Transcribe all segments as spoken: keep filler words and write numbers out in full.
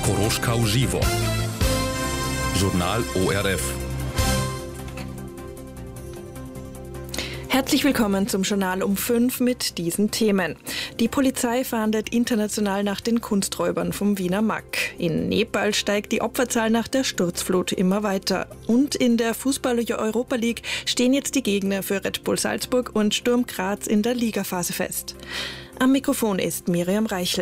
Horoška uživo. Journal O R F. Herzlich willkommen zum Journal um fünf mit diesen Themen. Die Polizei fahndet international nach den Kunsträubern vom Wiener M A K. In Nepal steigt die Opferzahl nach der Sturzflut immer weiter. Und in der Fußball-Europa League stehen jetzt die Gegner für Red Bull Salzburg und Sturm Graz in der Ligaphase fest. Am Mikrofon ist Miriam Reichel.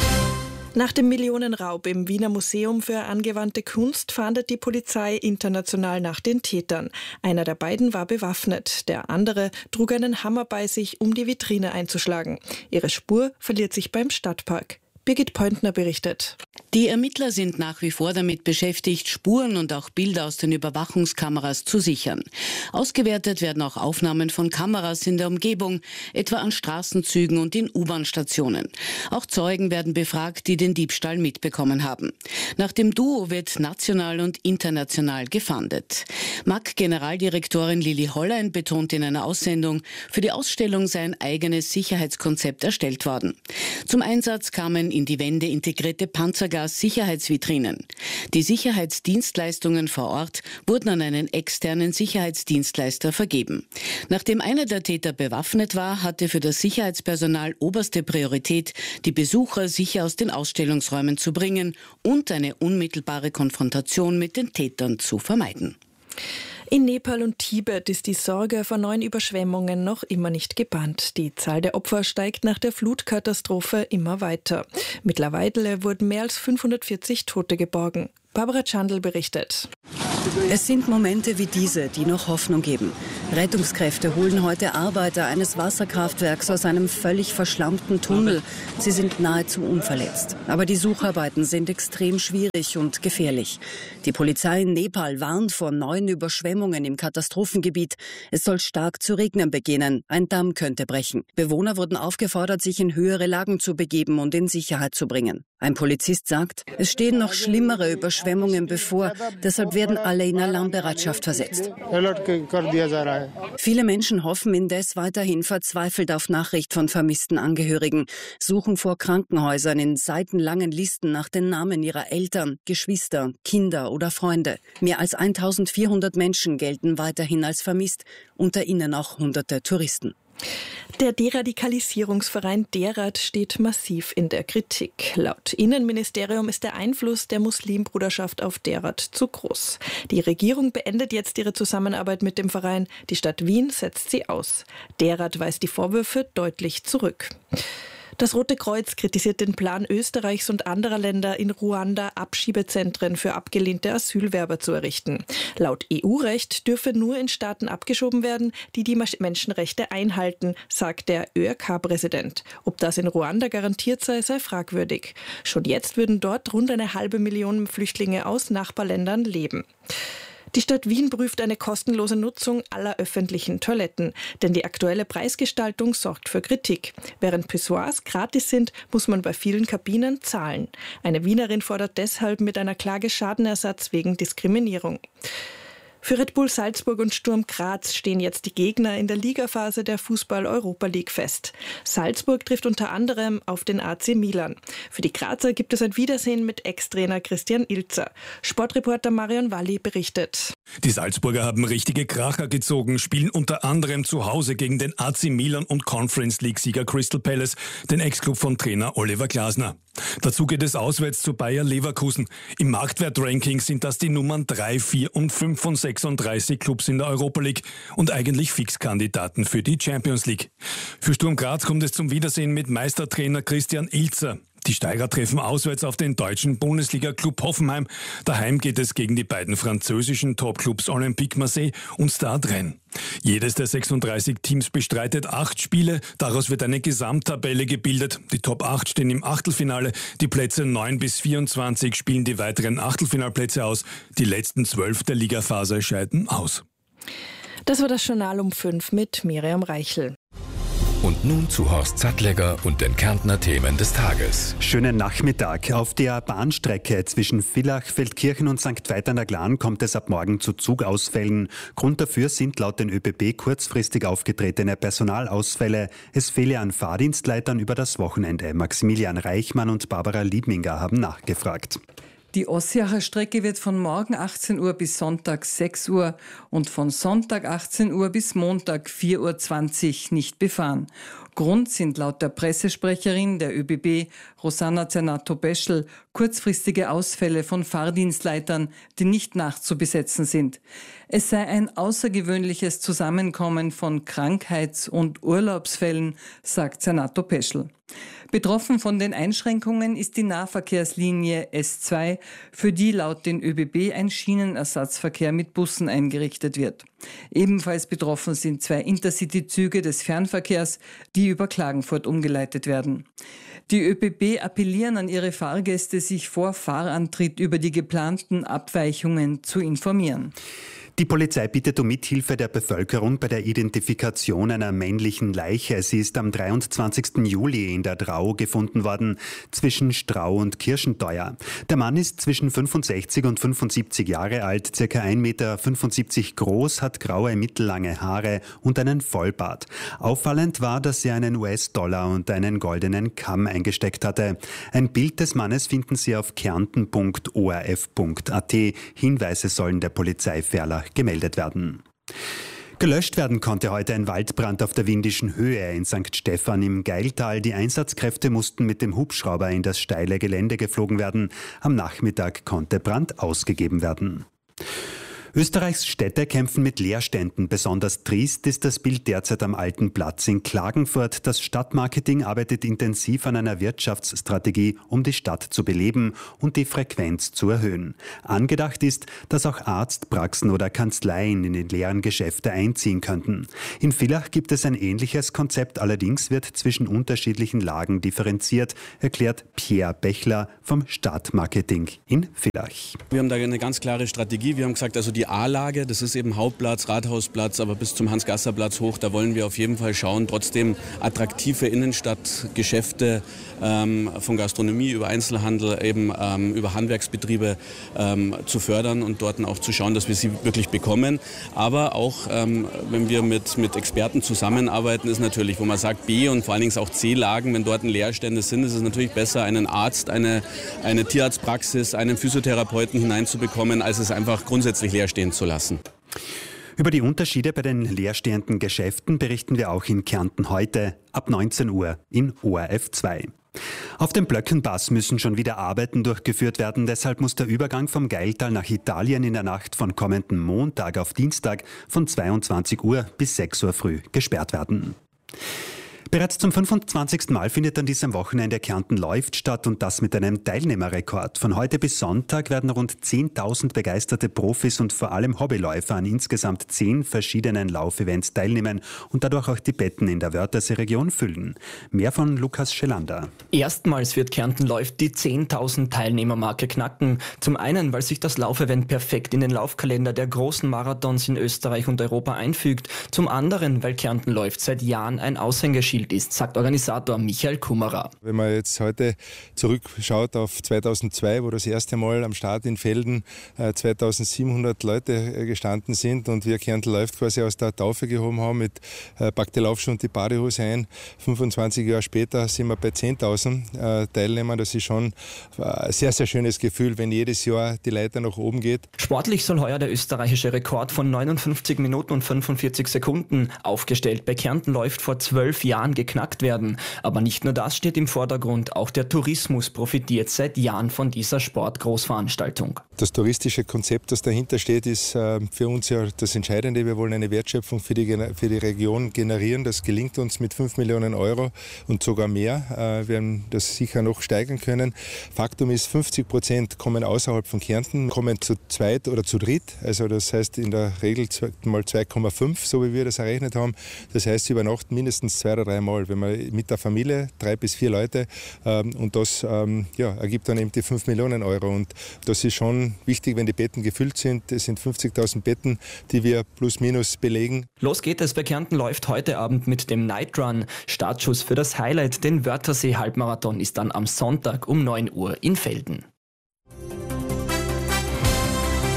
Nach dem Millionenraub im Wiener Museum für angewandte Kunst fahndet die Polizei international nach den Tätern. Einer der beiden war bewaffnet, der andere trug einen Hammer bei sich, um die Vitrine einzuschlagen. Ihre Spur verliert sich beim Stadtpark. Birgit Pointner berichtet. Die Ermittler sind nach wie vor damit beschäftigt, Spuren und auch Bilder aus den Überwachungskameras zu sichern. Ausgewertet werden auch Aufnahmen von Kameras in der Umgebung, etwa an Straßenzügen und in U-Bahn-Stationen. Auch Zeugen werden befragt, die den Diebstahl mitbekommen haben. Nach dem Duo wird national und international gefahndet. M A K-Generaldirektorin Lili Hollein betont in einer Aussendung, für die Ausstellung sei ein eigenes Sicherheitskonzept erstellt worden. Zum Einsatz kamen in die Wände integrierte Panzergas-Sicherheitsvitrinen. Die Sicherheitsdienstleistungen vor Ort wurden an einen externen Sicherheitsdienstleister vergeben. Nachdem einer der Täter bewaffnet war, hatte für das Sicherheitspersonal oberste Priorität, die Besucher sicher aus den Ausstellungsräumen zu bringen und eine unmittelbare Konfrontation mit den Tätern zu vermeiden. In Nepal und Tibet ist die Sorge vor neuen Überschwemmungen noch immer nicht gebannt. Die Zahl der Opfer steigt nach der Flutkatastrophe immer weiter. Mittlerweile wurden mehr als fünfhundertvierzig Tote geborgen. Barbara Chandl berichtet. Es sind Momente wie diese, die noch Hoffnung geben. Rettungskräfte holen heute Arbeiter eines Wasserkraftwerks aus einem völlig verschlammten Tunnel. Sie sind nahezu unverletzt. Aber die Sucharbeiten sind extrem schwierig und gefährlich. Die Polizei in Nepal warnt vor neuen Überschwemmungen im Katastrophengebiet. Es soll stark zu regnen beginnen. Ein Damm könnte brechen. Bewohner wurden aufgefordert, sich in höhere Lagen zu begeben und in Sicherheit zu bringen. Ein Polizist sagt, es stehen noch schlimmere Überschwemmungen bevor. Deshalb werden alle in Alarmbereitschaft versetzt. Viele Menschen hoffen indes weiterhin verzweifelt auf Nachricht von vermissten Angehörigen, suchen vor Krankenhäusern in seitenlangen Listen nach den Namen ihrer Eltern, Geschwister, Kinder oder Freunde. Mehr als eintausendvierhundert Menschen gelten weiterhin als vermisst, unter ihnen auch hunderte Touristen. Der Deradikalisierungsverein Derat steht massiv in der Kritik. Laut Innenministerium ist der Einfluss der Muslimbruderschaft auf Derat zu groß. Die Regierung beendet jetzt ihre Zusammenarbeit mit dem Verein. Die Stadt Wien setzt sie aus. Derat weist die Vorwürfe deutlich zurück. Das Rote Kreuz kritisiert den Plan Österreichs und anderer Länder, in Ruanda Abschiebezentren für abgelehnte Asylwerber zu errichten. Laut E U-Recht dürfe nur in Staaten abgeschoben werden, die die Menschenrechte einhalten, sagt der Ö R K-Präsident. Ob das in Ruanda garantiert sei, sei fragwürdig. Schon jetzt würden dort rund eine halbe Million Flüchtlinge aus Nachbarländern leben. Die Stadt Wien prüft eine kostenlose Nutzung aller öffentlichen Toiletten, denn die aktuelle Preisgestaltung sorgt für Kritik. Während Pissoirs gratis sind, muss man bei vielen Kabinen zahlen. Eine Wienerin fordert deshalb mit einer Klage Schadenersatz wegen Diskriminierung. Für Red Bull Salzburg und Sturm Graz stehen jetzt die Gegner in der Ligaphase der Fußball-Europa League fest. Salzburg trifft unter anderem auf den A C Milan. Für die Grazer gibt es ein Wiedersehen mit Ex-Trainer Christian Ilzer. Sportreporter Marion Walli berichtet. Die Salzburger haben richtige Kracher gezogen, spielen unter anderem zu Hause gegen den A C Milan und Conference-League-Sieger Crystal Palace, den Ex-Club von Trainer Oliver Glasner. Dazu geht es auswärts zu Bayer Leverkusen. Im Marktwert-Ranking sind das die Nummern drei, vier und fünf von sechsunddreißig Clubs in der Europa League und eigentlich Fixkandidaten für die Champions League. Für Sturm Graz kommt es zum Wiedersehen mit Meistertrainer Christian Ilzer. Die Steirer treffen auswärts auf den deutschen Bundesliga-Club Hoffenheim. Daheim geht es gegen die beiden französischen Top-Clubs Olympique Marseille und Stade Rennes. Jedes der sechsunddreißig Teams bestreitet acht Spiele. Daraus wird eine Gesamttabelle gebildet. Die Top acht stehen im Achtelfinale. Die Plätze neun bis vierundzwanzig spielen die weiteren Achtelfinalplätze aus. Die letzten zwölf der Ligaphase scheiden aus. Das war das Journal um fünf mit Miriam Reichel. Und nun zu Horst Sattlegger und den Kärntner Themen des Tages. Schönen Nachmittag. Auf der Bahnstrecke zwischen Villach, Feldkirchen und Sankt Veit an der Glan kommt es ab morgen zu Zugausfällen. Grund dafür sind laut den ÖBB kurzfristig aufgetretene Personalausfälle. Es fehle an Fahrdienstleitern über das Wochenende. Maximilian Reichmann und Barbara Liebminger haben nachgefragt. Die Ossiacher Strecke wird von morgen achtzehn Uhr bis Sonntag sechs Uhr und von Sonntag achtzehn Uhr bis Montag vier Uhr zwanzig nicht befahren. Grund sind laut der Pressesprecherin der ÖBB, Rosanna Zernato-Peschel, kurzfristige Ausfälle von Fahrdienstleitern, die nicht nachzubesetzen sind. Es sei ein außergewöhnliches Zusammenkommen von Krankheits- und Urlaubsfällen, sagt Zernato-Peschel. Betroffen von den Einschränkungen ist die Nahverkehrslinie S zwei, für die laut den ÖBB ein Schienenersatzverkehr mit Bussen eingerichtet wird. Ebenfalls betroffen sind zwei Intercity-Züge des Fernverkehrs, die über Klagenfurt umgeleitet werden. Die ÖBB appellieren an ihre Fahrgäste, sich vor Fahrantritt über die geplanten Abweichungen zu informieren. Die Polizei bittet um Mithilfe der Bevölkerung bei der Identifikation einer männlichen Leiche. Sie ist am dreiundzwanzigsten Juli in der Drau gefunden worden, zwischen Strau und Kirschenteuer. Der Mann ist zwischen fünfundsechzig und fünfundsiebzig Jahre alt, circa ein Meter fünfundsiebzig groß, hat graue, mittellange Haare und einen Vollbart. Auffallend war, dass er einen U S-Dollar und einen goldenen Kamm eingesteckt hatte. Ein Bild des Mannes finden Sie auf kärnten punkt o r f punkt a t. Hinweise sollen der Polizei Ferlach gemeldet werden. Gelöscht werden konnte heute ein Waldbrand auf der Windischen Höhe in Sankt Stephan im Geiltal. Die Einsatzkräfte mussten mit dem Hubschrauber in das steile Gelände geflogen werden. Am Nachmittag konnte Brand ausgegeben werden. Österreichs Städte kämpfen mit Leerständen. Besonders trist ist das Bild derzeit am Alten Platz in Klagenfurt. Das Stadtmarketing arbeitet intensiv an einer Wirtschaftsstrategie, um die Stadt zu beleben und die Frequenz zu erhöhen. Angedacht ist, dass auch Arztpraxen oder Kanzleien in die leeren Geschäfte einziehen könnten. In Villach gibt es ein ähnliches Konzept, allerdings wird zwischen unterschiedlichen Lagen differenziert, erklärt Pierre Bechler vom Stadtmarketing in Villach. Wir haben da eine ganz klare Strategie. Wir haben gesagt, also die A-Lage, das ist eben Hauptplatz, Rathausplatz, aber bis zum Hans-Gasser-Platz hoch, da wollen wir auf jeden Fall schauen, trotzdem attraktive Innenstadtgeschäfte ähm, von Gastronomie über Einzelhandel, eben ähm, über Handwerksbetriebe ähm, zu fördern und dort auch zu schauen, dass wir sie wirklich bekommen. Aber auch, ähm, wenn wir mit, mit Experten zusammenarbeiten, ist natürlich, wo man sagt B und vor allen Dingen auch C-Lagen, wenn dort Leerstände sind, ist es natürlich besser, einen Arzt, eine, eine Tierarztpraxis, einen Physiotherapeuten hineinzubekommen, als es einfach grundsätzlich leer stehen zu lassen. Über die Unterschiede bei den leerstehenden Geschäften berichten wir auch in Kärnten heute ab neunzehn Uhr in O R F zwei. Auf dem Blöckenpass müssen schon wieder Arbeiten durchgeführt werden. Deshalb muss der Übergang vom Geiltal nach Italien in der Nacht von kommenden Montag auf Dienstag von zweiundzwanzig Uhr bis sechs Uhr früh gesperrt werden. Bereits zum fünfundzwanzigsten Mal findet an diesem Wochenende Kärnten läuft statt und das mit einem Teilnehmerrekord. Von heute bis Sonntag werden rund zehntausend begeisterte Profis und vor allem Hobbyläufer an insgesamt zehn verschiedenen Laufevents teilnehmen und dadurch auch die Betten in der Wörthersee-Region füllen. Mehr von Lukas Schelander. Erstmals wird Kärnten läuft die zehntausend Teilnehmermarke knacken. Zum einen, weil sich das Laufevent perfekt in den Laufkalender der großen Marathons in Österreich und Europa einfügt. Zum anderen, weil Kärnten läuft seit Jahren ein Aushängeschild ist, sagt Organisator Michael Kummerer. Wenn man jetzt heute zurückschaut auf zweitausendzwei, wo das erste Mal am Start in Velden äh, zweitausendsiebenhundert Leute äh, gestanden sind und wir Kärnten läuft quasi aus der Taufe gehoben haben mit äh, Pack die Laufschuhe und die Badehose ein. fünfundzwanzig Jahre später sind wir bei zehntausend äh, Teilnehmern. Das ist schon äh, ein sehr, sehr schönes Gefühl, wenn jedes Jahr die Leiter nach oben geht. Sportlich soll heuer der österreichische Rekord von neunundfünfzig Minuten und fünfundvierzig Sekunden aufgestellt bei Kärnten läuft vor zwölf Jahren geknackt werden. Aber nicht nur das steht im Vordergrund, auch der Tourismus profitiert seit Jahren von dieser Sportgroßveranstaltung. Das touristische Konzept, das dahinter steht, ist äh, für uns ja das Entscheidende. Wir wollen eine Wertschöpfung für die, für die Region generieren. Das gelingt uns mit fünf Millionen Euro und sogar mehr. Äh, wir werden das sicher noch steigern können. Faktum ist, fünfzig Prozent kommen außerhalb von Kärnten, kommen zu zweit oder zu dritt. Also das heißt in der Regel mal zwei Komma fünf, so wie wir das errechnet haben. Das heißt, sie übernachten mindestens zwei oder drei Mal, wenn man mit der Familie, drei bis vier Leute, ähm, und das ähm, ja, ergibt dann eben die fünf Millionen Euro. Und das ist schon wichtig, wenn die Betten gefüllt sind. Es sind fünfzigtausend Betten, die wir plus minus belegen. Los geht es bei Kärnten läuft heute Abend mit dem Night Run. Startschuss für das Highlight, den Wörthersee-Halbmarathon, ist dann am Sonntag um neun Uhr in Velden.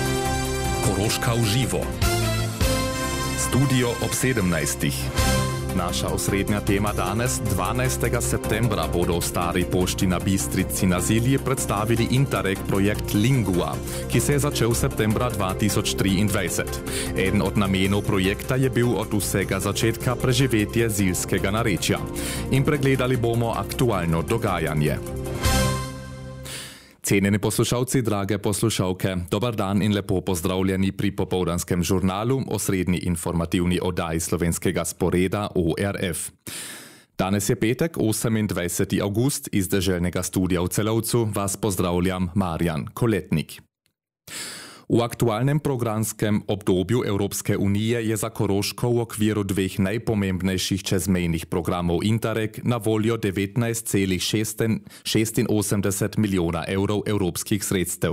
Koroška uživo. Studio ob sedemnajstih. Naša osrednja tema danes, dvanajstega septembra, bodo v Stari pošti na Bistrici na Zilji predstavili Interreg projekt Lingua, ki se je začel septembra dva tisoč triindvajset. Eden od namenov projekta je bil od vsega začetka preživetje zilskega narečja. In pregledali bomo aktualno dogajanje. Cenjeni poslušalci, drage poslušalke, dober dan in lepo pozdravljeni pri popoldanskem žurnalu, osrednji informativni oddaji slovenskega sporeda O R F. Danes je petek, osemindvajseti avgust, iz deželnega studia v Celovcu vas pozdravljam Marjan Koletnik. V aktualnem programskem obdobju Evropske unije je za Koroško v okviru dveh najpomembnejših čezmejnih programov Interreg na voljo devetnajst celih šestinosemdeset milijona evrov evropskih sredstev.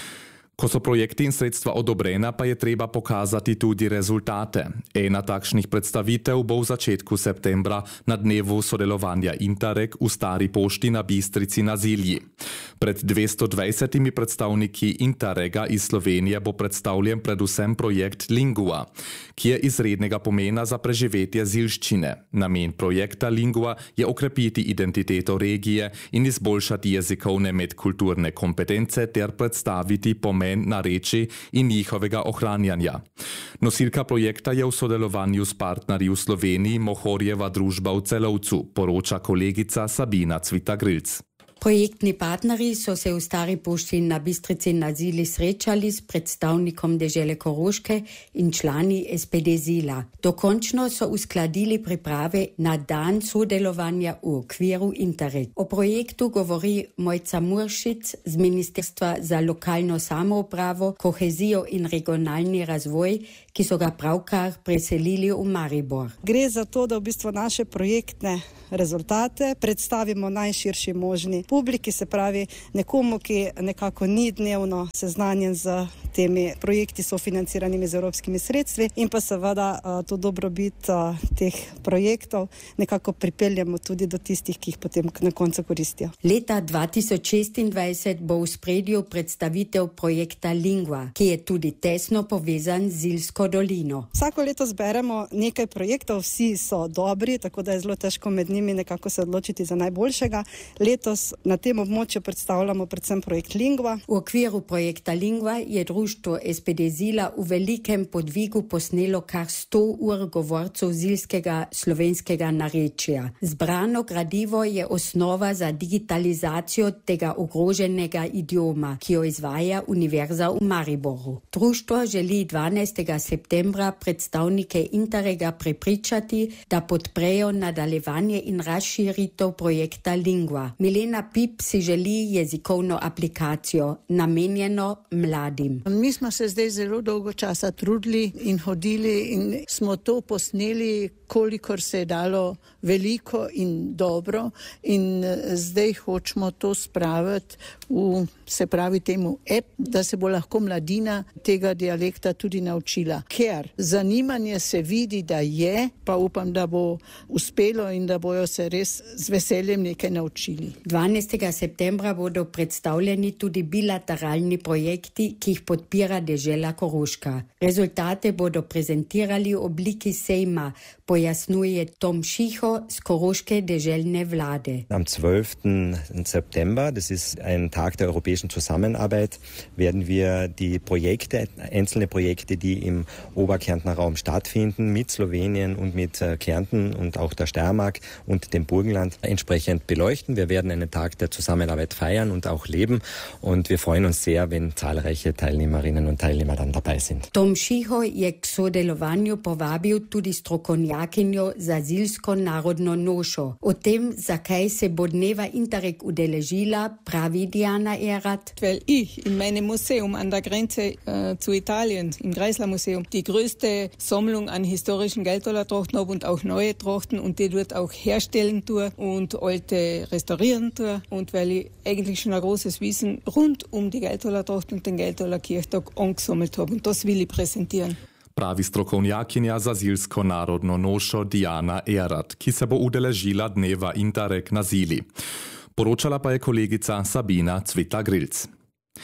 Ko so projekti in sredstva odobrena, pa je treba pokazati tudi rezultate. Ena takšnih predstavitev bo v začetku septembra na dnevu sodelovanja Interreg v Stari pošti na Bistrici na Zilji. Pred dvesto dvajsetimi predstavniki Interrega iz Slovenije bo predstavljen predvsem projekt Lingua, ki je izrednega pomena za preživetje zilščine. Namen projekta Lingua je okrepiti identiteto regije in izboljšati jezikovne medkulturne kompetence ter predstaviti pomen narečij in njihovega ohranjanja. Nosilka projekta je v sodelovanju s partnerji v Sloveniji Mohorjeva družba v Celovcu, poroča kolegica Sabina Cvita-Grilc. Projektni partnerji so se v Stari pošti na Bistrici na Zilji srečali s predstavnikom dežele Koroške in člani S P D Zila. Dokončno so uskladili priprave na dan sodelovanja v okviru Interreg. O projektu govori Mojca Muršic z Ministrstva za lokalno samoupravo, kohezijo in regionalni razvoj, ki so ga pravkar preselili v Maribor. Gre za to, da v bistvu naše projektne rezultate predstavimo najširši možni publiki, se pravi nekomu, ki nekako ni dnevno seznanjen z temi projekti sofinanciranimi z evropskimi sredstvi in pa seveda to dobrobit teh projektov nekako pripeljamo tudi do tistih, ki jih potem na koncu koristijo. Leta dva tisoč šestindvajset bo v spredju predstavitev projekta Lingua, ki je tudi tesno povezan z Zilsko dolino. Vsako leto zberemo nekaj projektov, vsi so dobri, tako da je zelo težko med njimi nekako se odločiti za najboljšega. Letos na tem območju predstavljamo predvsem projekt Lingua. V okviru projekta Lingua je društvo S P D Zila v velikem podvigu posnelo kar sto ur govorcev zilskega slovenskega narečja. Zbrano gradivo je osnova za digitalizacijo tega ogroženega idioma, ki jo izvaja Univerza v Mariboru. Društvo želi dvanajstega septembra predstavnike Interrega prepričati, da podprejo nadaljevanje in razširitev projekta Lingua. Milena Pip si želi jezikovno aplikacijo, namenjeno mladim. Mi smo se zdaj zelo dolgo časa trudili in hodili in smo to posneli, kolikor se je dalo, veliko in dobro, in zdaj hočemo to spraviti v, se pravi temu app, da se bo lahko mladina tega dialekta tudi naučila. Ker zanimanje se vidi, da je, pa upam, da bo uspelo in da bojo se res z veseljem nekaj naučili. dvanajstega septembra bodo predstavljeni tudi bilateralni projekti, ki jih podpira dežela Koroška. Rezultate bodo prezentirali v obliki sejma, pojasnjuje Tom Schicho z Koroške deželne vlade. Am zwölften September, das ist ein Tag der europäischen Zusammenarbeit, werden wir die Projekte, einzelne Projekte, die im Oberkärntner Raum stattfinden, mit Slowenien und mit Kärnten und auch der Steiermark und dem Burgenland entsprechend beleuchten. Wir werden einen Tag der Zusammenarbeit feiern und auch leben und wir freuen uns sehr, wenn zahlreiche Teilnehmerinnen und Teilnehmer dann dabei sind. Tom Schicho je k sodelovanju povabil tudi strokovnjakinjo za zilsko narodno nošo. O tem, zakaj se bo dneva Interreg udeležila, pravi Diana Erath. Weil ich in meinem Museum an der Grenze äh, zu Italien, im Greisler Museum, die größte Sammlung an historischen Gelddollar-Trachten habe und auch neue Trachten und die dort auch herstellen tue und alte restaurieren tue und weil ich eigentlich schon ein großes Wissen rund um die Gelddollar-Trachten und den Gelddollar-Kirchtag angesammelt habe und das will ich präsentieren. Pravi strokovnjakinja za zilsko narodno nošo Diana Erath, ki se bo udeležila dneva Interreg na Zilji. Poročala pa je kolegica Sabina Cvita-Grilc.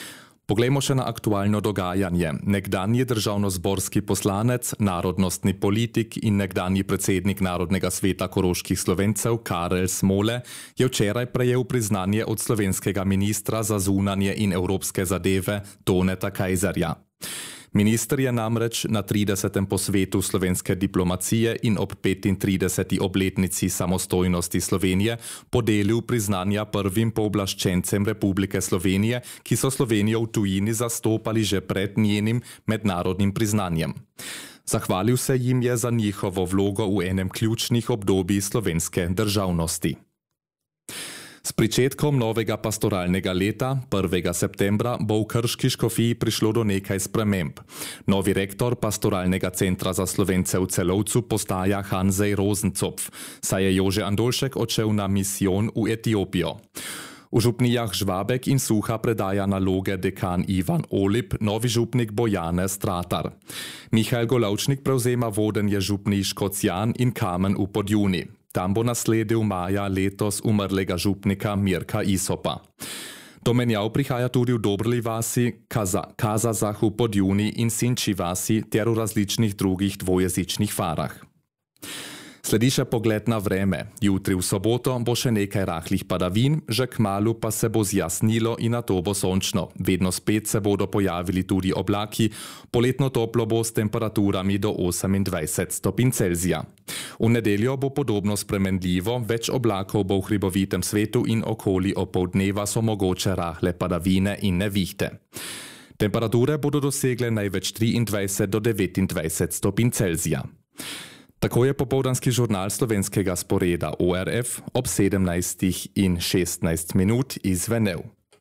Poglejmo še na aktualno dogajanje. Nekdanji državnozborski poslanec, narodnostni politik in nekdanji predsednik Narodnega sveta koroških Slovencev Karel Smole je včeraj prejel priznanje od slovenskega ministra za zunanje in evropske zadeve Toneta Kajzerja. Minister je namreč na tridesetem posvetu slovenske diplomacije in ob petintrideseti obletnici samostojnosti Slovenije podelil priznanja prvim pooblaščencem Republike Slovenije, ki so Slovenijo v tujini zastopali že pred njenim mednarodnim priznanjem. Zahvalil se jim je za njihovo vlogo v enem ključnih obdobij slovenske državnosti. S pričetkom novega pastoralnega leta, prvega septembra, bo v Krški škofiji prišlo do nekaj sprememb. Novi rektor pastoralnega centra za Slovence v Celovcu postaja Hanzej Rosencopf, saj je Jože Andolšek odšel na misijon v Etiopijo. V župnijah Žvabek in Suha predaja naloge dekan Ivan Olip, novi župnik bo Janez Stratar. Mihael Golavčnik prevzema vodenje župnij Škocjan in Kamen v Podjuni. Tam bo nasledil maja letos umrlega župnika Mirka Isopa. Do menjav prihaja tudi v Dobrli vasi, Kaza, Kazazahu, Podjuni in Sinči vasi ter v različnih drugih dvojezičnih farah. Sledi še pogled na vreme. Jutri v soboto bo še nekaj rahlih padavin, že kmalu pa se bo zjasnilo in nato bo sončno. Vedno spet se bodo pojavili tudi oblaki, poletno toplo bo s temperaturami do osemindvajset stopinj Celzija. V nedeljo bo podobno spremenljivo, več oblakov bo v hribovitem svetu in okoli opoldneva so mogoče rahle padavine in nevihte. Temperature bodo dosegle največ triindvajset do devetindvajset stopinj Celzija. Tako je popoldanski žurnal slovenskega sporeda O R F ob sedemnajstih in šestnajst minut izvenel.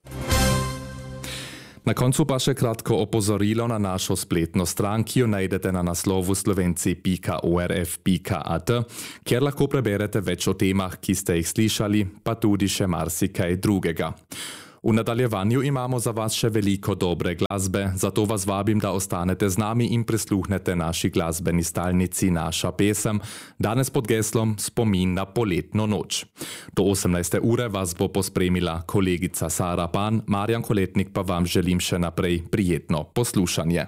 Na koncu pa še kratko opozorilo na našo spletno stran, ki jo najdete na naslovu slovenci pika o r f pika a t, kjer lahko preberete več o temah, ki ste jih slišali, pa tudi še marsikaj drugega. V nadaljevanju imamo za vas še veliko dobre glasbe, zato vas vabim, da ostanete z nami in prisluhnete naši glasbeni stalnici Naša pesem, danes pod geslom Spomin na poletno noč. Do osemnajste ure vas bo pospremila kolegica Sara Pan, Marjan Koletnik pa vam želim še naprej prijetno poslušanje.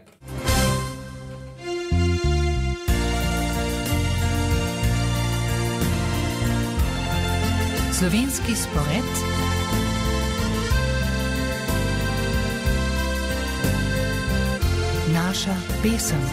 Slovenski spored Naša pesem.